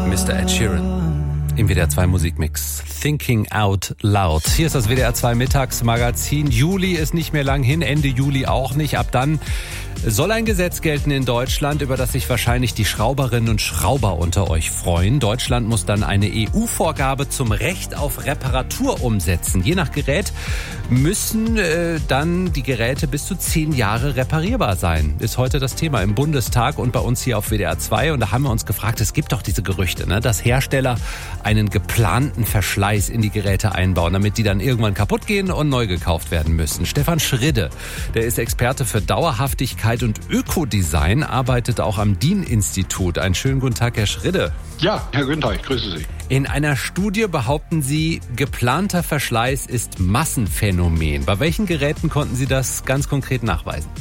Mr. Ed Sheeran im WDR 2 Musikmix. Thinking Out Loud. Hier ist das WDR 2 Mittagsmagazin. Juli ist nicht mehr lang hin, Ende Juli auch nicht. Ab dann soll ein Gesetz gelten in Deutschland, über das sich wahrscheinlich die Schrauberinnen und Schrauber unter euch freuen. Deutschland muss dann eine EU-Vorgabe zum Recht auf Reparatur umsetzen. Je nach Gerät müssen dann die Geräte bis zu 10 Jahre reparierbar sein. Ist heute das Thema im Bundestag und bei uns hier auf WDR 2. Und da haben wir uns gefragt, es gibt doch diese Gerüchte, dass Hersteller einen geplanten Verschleiß in die Geräte einbauen, damit die dann irgendwann kaputt gehen und neu gekauft werden müssen. Stefan Schridde, der ist Experte für Dauerhaftigkeit und Ökodesign, arbeitet auch am DIN-Institut. Einen schönen guten Tag, Herr Schridde. Ja, Herr Günther, ich grüße Sie. In einer Studie behaupten Sie, geplanter Verschleiß ist Massenphänomen. Bei welchen Geräten konnten Sie das ganz konkret nachweisen?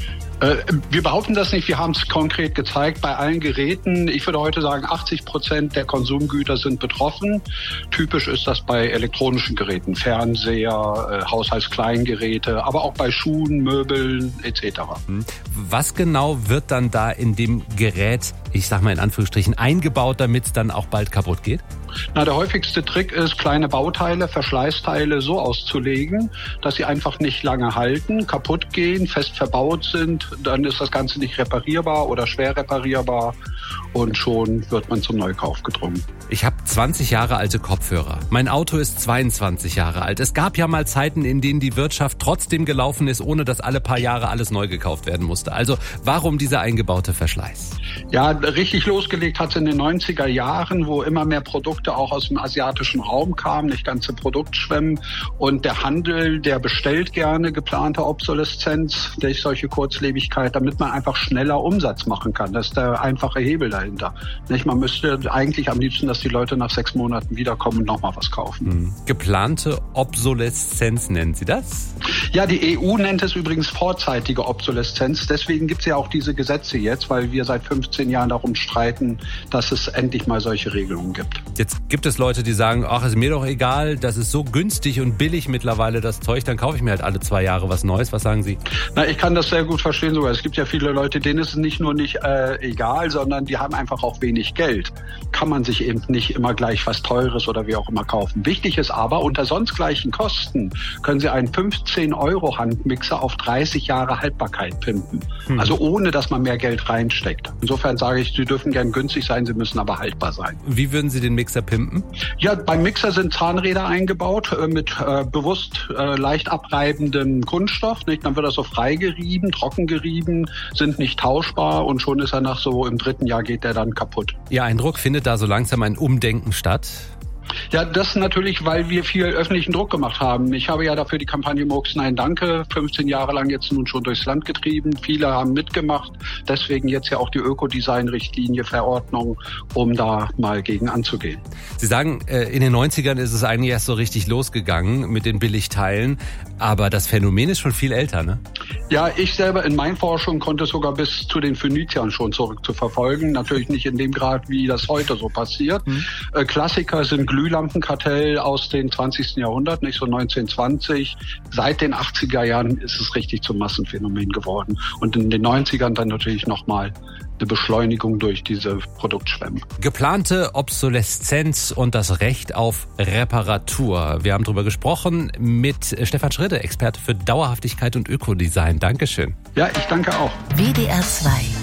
Wir behaupten das nicht, wir haben es konkret gezeigt bei allen Geräten. Ich würde heute sagen, 80% der Konsumgüter sind betroffen. Typisch ist das bei elektronischen Geräten, Fernseher, Haushaltskleingeräte, aber auch bei Schuhen, Möbeln etc. Was genau wird dann da in dem Gerät, ich sag mal in Anführungsstrichen, eingebaut, damit es dann auch bald kaputt geht? Der häufigste Trick ist, kleine Bauteile, Verschleißteile so auszulegen, dass sie einfach nicht lange halten, kaputt gehen, fest verbaut sind. Dann ist das Ganze nicht reparierbar oder schwer reparierbar und schon wird man zum Neukauf gedrungen. Ich habe 20 Jahre alte Kopfhörer. Mein Auto ist 22 Jahre alt. Es gab ja mal Zeiten, in denen die Wirtschaft trotzdem gelaufen ist, ohne dass alle paar Jahre alles neu gekauft werden musste. Also warum dieser eingebaute Verschleiß? Ja, richtig losgelegt hat es in den 90er Jahren, wo immer mehr Produkte auch aus dem asiatischen Raum kamen, nicht ganze Produktschwemmen. Und der Handel, der bestellt gerne geplante Obsoleszenz durch solche Kurzlebigkeit, damit man einfach schneller Umsatz machen kann. Das ist der einfache Hebel dahinter. Man müsste eigentlich am liebsten, dass die Leute nach 6 Monaten wiederkommen und nochmal was kaufen. Geplante Obsoleszenz nennen Sie das? Ja, die EU nennt es übrigens vorzeitige Obsoleszenz. Deswegen gibt es ja auch diese Gesetze jetzt, weil wir seit 15 Jahren darum streiten, dass es endlich mal solche Regelungen gibt. Jetzt gibt es Leute, die sagen, ach, ist mir doch egal, das ist so günstig und billig mittlerweile das Zeug, dann kaufe ich mir halt alle 2 Jahre was Neues. Was sagen Sie? Ich kann das sehr gut verstehen sogar. Es gibt ja viele Leute, denen ist es nicht nur nicht egal, sondern die haben einfach auch wenig Geld. Kann man sich eben nicht immer gleich was Teures oder wie auch immer kaufen. Wichtig ist aber, unter sonst gleichen Kosten können Sie einen 15-Euro-Handmixer auf 30 Jahre Haltbarkeit pimpen. Also ohne, dass man mehr Geld reinsteckt. Insofern sage ich, Sie dürfen gern günstig sein, Sie müssen aber haltbar sein. Wie würden Sie den Mixer pimpen? Ja, beim Mixer sind Zahnräder eingebaut mit bewusst leicht abreibendem Kunststoff. Dann wird er so frei gerieben, trocken gerieben, sind nicht tauschbar und schon ist er nach so im 3. Jahr geht der dann kaputt. Ihr Eindruck, findet da so langsam ein Umdenken statt? Ja, das natürlich, weil wir viel öffentlichen Druck gemacht haben. Ich habe ja dafür die Kampagne Murks Nein Danke 15 Jahre lang jetzt nun schon durchs Land getrieben. Viele haben mitgemacht. Deswegen jetzt ja auch die Ökodesign-Richtlinie, Verordnung, um da mal gegen anzugehen. Sie sagen, in den 90ern ist es eigentlich erst so richtig losgegangen mit den Billigteilen. Aber das Phänomen ist schon viel älter, ne? Ja, ich selber in meinen Forschungen konnte es sogar bis zu den Phöniziern schon zurückzuverfolgen. Natürlich nicht in dem Grad, wie das heute so passiert. Klassiker sind Glühlampenkartell aus dem 20. Jahrhundert, so 1920. Seit den 80er Jahren ist es richtig zum Massenphänomen geworden. Und in den 90ern dann natürlich nochmal eine Beschleunigung durch diese Produktschwemme. Geplante Obsoleszenz und das Recht auf Reparatur. Wir haben darüber gesprochen mit Stefan Schridde, Experte für Dauerhaftigkeit und Ökodesign. Dankeschön. Ja, ich danke auch. WDR 2